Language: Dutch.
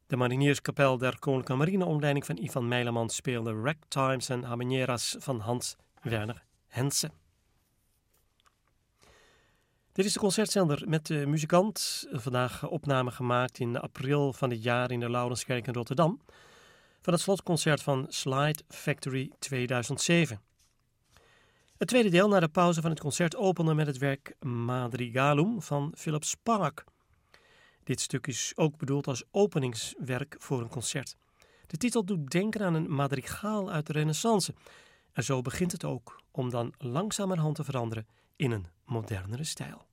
De marinierskapel der Koninklijke Marineopleiding van Ivan Meilerman speelde ragtimes en habaneras van Hans Werner Henze. Dit is de concertzender met de muzikant. Vandaag opname gemaakt in april van dit jaar in de Laurenskerk in Rotterdam. Van het slotconcert van Slide Factory 2007. Het tweede deel na de pauze van het concert opende met het werk Madrigalum van Philip Spark. Dit stuk is ook bedoeld als openingswerk voor een concert. De titel doet denken aan een madrigaal uit de Renaissance. En zo begint het ook om dan langzamerhand te veranderen in een modernere stijl.